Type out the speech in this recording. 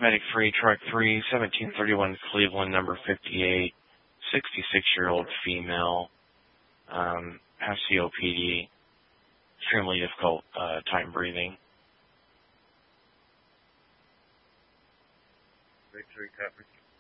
asthmatic free, truck 3, 1731 Cleveland, number 58, 66-year-old female, has COPD, extremely difficult time breathing. Victory, copy.